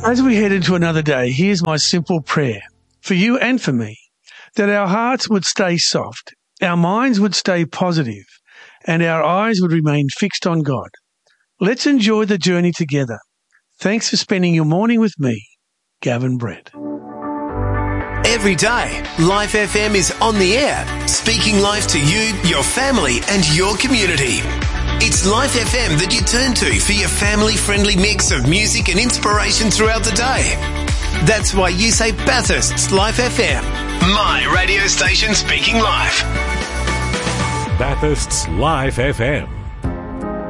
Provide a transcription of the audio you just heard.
As we head into another day, here's my simple prayer for you and for me, that our hearts would stay soft, our minds would stay positive, and our eyes would remain fixed on God. Let's enjoy the journey together. Thanks for spending your morning with me, Gavin Brett. Every day, Life FM is on the air, speaking life to you, your family and your community. It's Life FM that you turn to for your family-friendly mix of music and inspiration throughout the day. That's why you say Bathurst's Life FM, my radio station speaking life. Bathurst's Life FM.